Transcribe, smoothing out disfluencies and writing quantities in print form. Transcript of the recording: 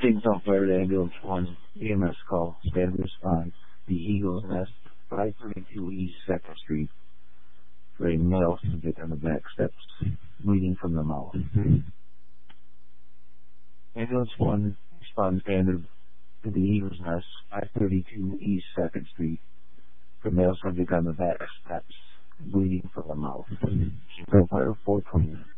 St. Fire Ambulance 1, EMS call, standard response, the Eagle's Nest, 532 East 2nd Street, for a male subject on the back steps, bleeding from the mouth. Ambulance 1, respond standard to the Eagle's Nest, 532 East 2nd Street, for male subject on the back steps, bleeding from the mouth. St. Fire 420.